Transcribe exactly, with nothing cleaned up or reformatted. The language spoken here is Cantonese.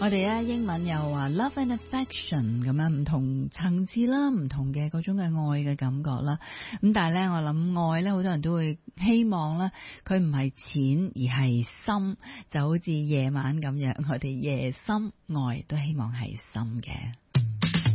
我哋咧英文又話 love and affection 咁樣，唔同層次啦，唔同嘅嗰種嘅愛嘅感覺啦。咁但係咧，我諗愛咧，好多人都會希望咧，佢唔係淺而係深，就好似夜晚咁樣，我哋夜深愛都希望係深嘅。